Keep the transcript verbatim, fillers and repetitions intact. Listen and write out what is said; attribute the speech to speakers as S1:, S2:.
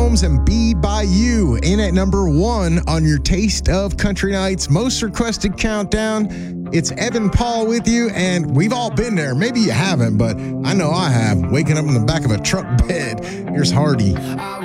S1: Combs and Be By You. In at number one on your Taste of Country Nights most requested countdown. It's Evan Paul with you, and we've all been there. Maybe you haven't, but I know I have. Waking up in the back of a truck bed. Here's Hardy.
S2: I